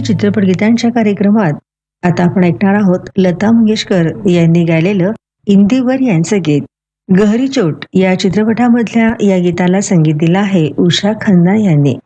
चित्रपट गीतांच्या कार्यक्रमात आता आपण ऐकणार आहोत लता मंगेशकर यांनी गायलेलं इंदिवर यांचं गीत. गहरी चोट या चित्रपटामधल्या या गीताला संगीत दिलं आहे उषा खन्ना यांनी.